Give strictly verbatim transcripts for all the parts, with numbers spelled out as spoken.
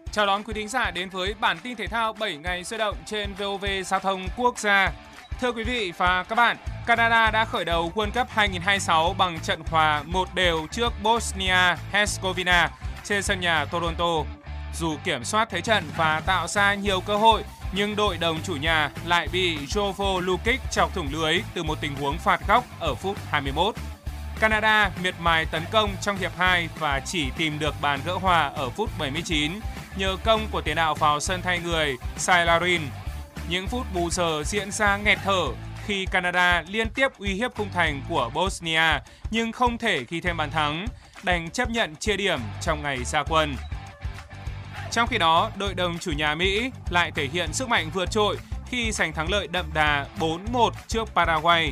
Chào đón quý thính giả đến với bản tin thể thao bảy ngày sôi động trên vê o vê Giao thông Quốc gia. Thưa quý vị và các bạn, Canada đã khởi đầu World Cup hai không hai sáu bằng trận hòa một đều trước Bosnia-Herzegovina trên sân nhà Toronto. Dù kiểm soát thế trận và tạo ra nhiều cơ hội, nhưng đội đồng chủ nhà lại bị Jovo Lukic chọc thủng lưới từ một tình huống phạt góc ở phút hai mươi mốt. Canada miệt mài tấn công trong hiệp hai và chỉ tìm được bàn gỡ hòa ở phút bảy mươi chín nhờ công của tiền đạo vào sân thay người Sai Larin. Những phút bù giờ diễn ra nghẹt thở khi Canada liên tiếp uy hiếp khung thành của Bosnia nhưng không thể ghi thêm bàn thắng, đành chấp nhận chia điểm trong ngày ra quân. Trong khi đó, đội đồng chủ nhà Mỹ lại thể hiện sức mạnh vượt trội khi giành thắng lợi đậm đà bốn một trước Paraguay.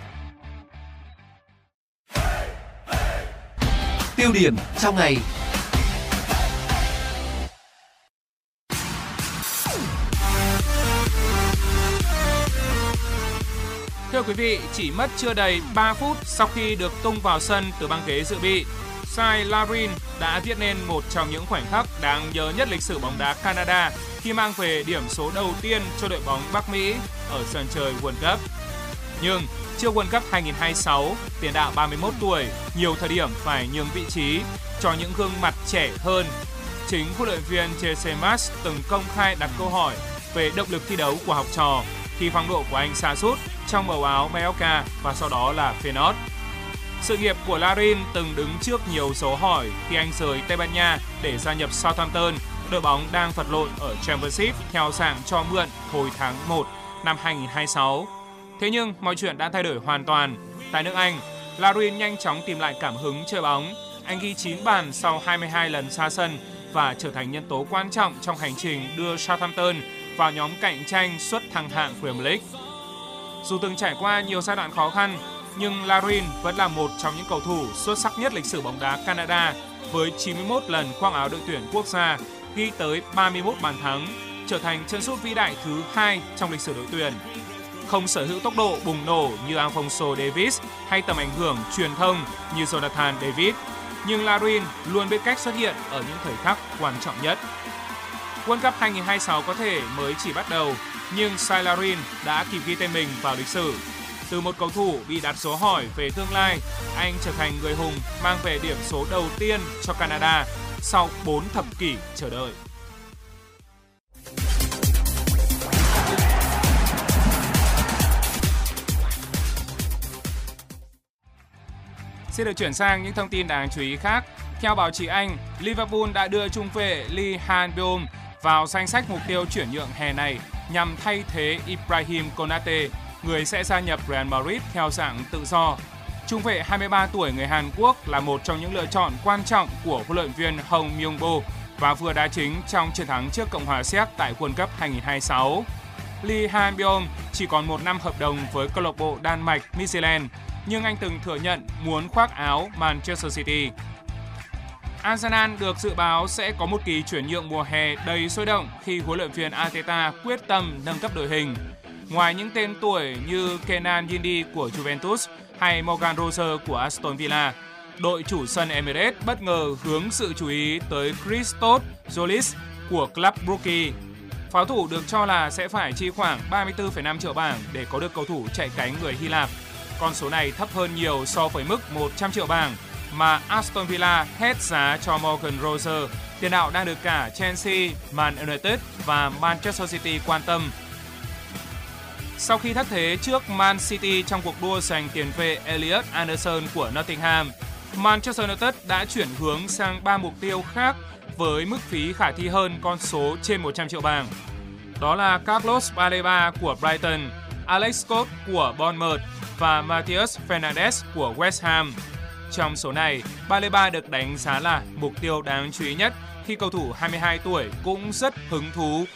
Tiêu điểm trong ngày. Thưa quý vị, chỉ mất chưa đầy ba phút sau khi được tung vào sân từ băng ghế dự bị, Sai Larin đã viết nên một trong những khoảnh khắc đáng nhớ nhất lịch sử bóng đá Canada khi mang về điểm số đầu tiên cho đội bóng Bắc Mỹ ở sân chơi World Cup. Nhưng trước World Cup hai không hai sáu, tiền đạo ba mươi mốt tuổi nhiều thời điểm phải nhường vị trí cho những gương mặt trẻ hơn. Chính huấn luyện viên Jesse Marsch từng công khai đặt câu hỏi về động lực thi đấu của học trò khi phong độ của anh sa sút trong màu áo Mallorca và sau đó là Feyenoord. Sự nghiệp của Larin từng đứng trước nhiều dấu hỏi khi anh rời Tây Ban Nha để gia nhập Southampton, đội bóng đang vật lộn ở Championship theo dạng cho mượn hồi tháng một năm hai không hai sáu. Thế nhưng mọi chuyện đã thay đổi hoàn toàn. Tại nước Anh, Larin nhanh chóng tìm lại cảm hứng chơi bóng. Anh ghi chín bàn sau hai mươi hai lần ra sân và trở thành nhân tố quan trọng trong hành trình đưa Southampton vào nhóm cạnh tranh suất thăng hạng Premier League. Dù từng trải qua nhiều giai đoạn khó khăn, nhưng Larin vẫn là một trong những cầu thủ xuất sắc nhất lịch sử bóng đá Canada với chín mươi mốt lần khoác áo đội tuyển quốc gia, ghi tới ba mươi mốt bàn thắng, trở thành chân sút vĩ đại thứ hai trong lịch sử đội tuyển. Không sở hữu tốc độ bùng nổ như Alphonso Davies hay tầm ảnh hưởng truyền thông như Jonathan David, nhưng Larin luôn biết cách xuất hiện ở những thời khắc quan trọng nhất. World Cup hai không hai sáu có thể mới chỉ bắt đầu, nhưng Sai Larin đã kịp ghi tên mình vào lịch sử. Từ một cầu thủ bị đặt dấu hỏi về tương lai, anh trở thành người hùng mang về điểm số đầu tiên cho Canada sau bốn thập kỷ chờ đợi. Xin được chuyển sang những thông tin đáng chú ý khác. Theo báo chí Anh, Liverpool đã đưa trung vệ Lee Han-beom vào danh sách mục tiêu chuyển nhượng hè này nhằm thay thế Ibrahim Konate, người sẽ gia nhập Real Madrid theo dạng tự do. Trung vệ hai mươi ba tuổi người Hàn Quốc là một trong những lựa chọn quan trọng của huấn luyện viên Hong Myung-bo và vừa đá chính trong chiến thắng trước Cộng hòa Séc tại World Cup hai không hai sáu. Lee Han-beom chỉ còn một năm hợp đồng với câu lạc bộ Đan Mạch Midtjylland, nhưng anh từng thừa nhận muốn khoác áo Manchester City. Arsenal được dự báo sẽ có một kỳ chuyển nhượng mùa hè đầy sôi động khi huấn luyện viên Arteta quyết tâm nâng cấp đội hình. Ngoài những tên tuổi như Kenan Yildiz của Juventus hay Morgan Rogers của Aston Villa, đội chủ sân Emirates bất ngờ hướng sự chú ý tới Christos Zolis của club Brugge. Pháo thủ được cho là sẽ phải chi khoảng ba mươi tư phẩy năm triệu bảng để có được cầu thủ chạy cánh người Hy Lạp. Con số này thấp hơn nhiều so với mức một trăm triệu bảng mà Aston Villa hết giá cho Morgan Rogers, tiền đạo đang được cả Chelsea, Man United và Manchester City quan tâm. Sau khi thất thế trước Man City trong cuộc đua giành tiền vệ Elliot Anderson của Nottingham, Manchester United đã chuyển hướng sang ba mục tiêu khác với mức phí khả thi hơn con số trên một trăm triệu bảng. Đó là Carlos Baleba của Brighton, Alex Scott của Bournemouth và Matheus Fernandes của West Ham. Trong số này, Baleba được đánh giá là mục tiêu đáng chú ý nhất khi cầu thủ hai mươi hai tuổi cũng rất hứng thú